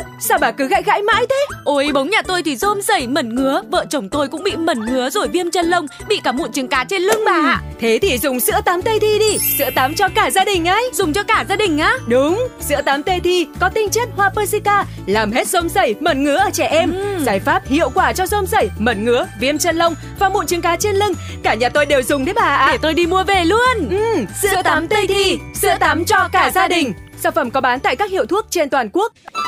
Sao bà cứ gãi gãi mãi thế? Ôi, bống nhà tôi thì rôm sẩy mẩn ngứa. Vợ chồng tôi cũng bị mẩn ngứa rồi viêm chân lông, bị cả mụn trứng cá trên lưng bà ạ. Thế thì dùng sữa tắm Tây Thi đi. Sữa tắm cho cả gia đình ấy. Dùng cho cả gia đình á? Đúng, sữa tắm Tây Thi có tinh chất hoa Persica, làm hết rôm sẩy, mẩn ngứa ở trẻ em. Giải pháp hiệu quả cho rôm sẩy, mẩn ngứa, viêm chân lông và mụn trứng cá trên lưng. Cả nhà tôi đều dùng đấy bà ạ. Để tôi đi mua về luôn. Sữa tắm Tây Thi, sữa tắm cho cả gia đình. Sản phẩm có bán tại các hiệu thuốc trên toàn quốc.